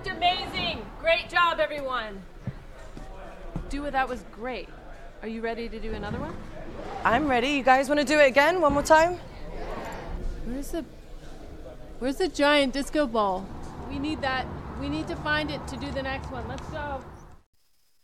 looked amazing. Great job, everyone. Dua, that was great. Are you ready to do another one? I'm ready. You guys want to do it again? One more time? Where's the giant disco ball? We need that. We need to find it to do the next one. Let's go.